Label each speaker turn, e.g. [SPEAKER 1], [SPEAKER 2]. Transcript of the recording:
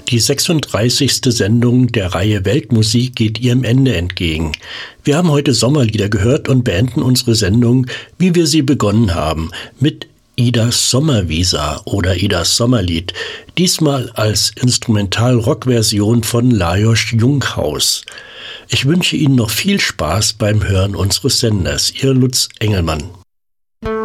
[SPEAKER 1] Die 36. Sendung der Reihe Weltmusik geht ihrem Ende entgegen. Wir haben heute Sommerlieder gehört und beenden unsere Sendung, wie wir sie begonnen haben, mit Idas Sommervisa oder Idas Sommerlied, diesmal als Instrumental-Rock-Version von Lajos Junghaus. Ich wünsche Ihnen noch viel Spaß beim Hören unseres Senders. Ihr Lutz Engelmann.